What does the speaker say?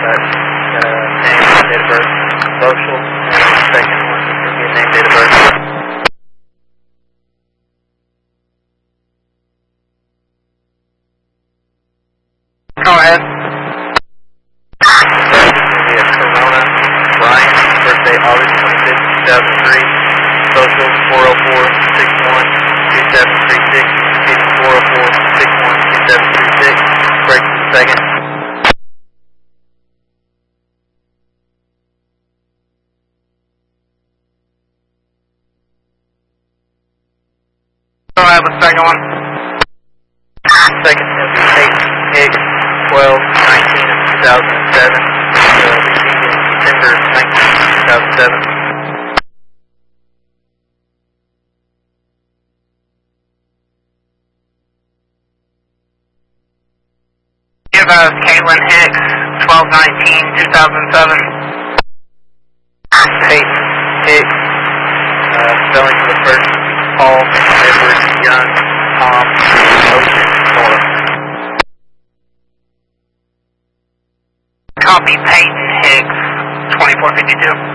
Name, date of birth, social, and the second one is going to be a name, date of birth. Go ahead. First is going to be a Corona, Brian, birthday August 25th, 2003, social 404-61-2736, repeating 404-61-2736, break to the second. Go ahead with the second one. Second is going to be Peyton Hicks, 12-19-2007, December 19th, 2007. Give us Caitlin Hicks, 12-19-2007. Peyton Hicks, spelling for the first, Paul, Edward, Young, Tom, Ocean, Nora. Copy Peyton Hicks, 2452.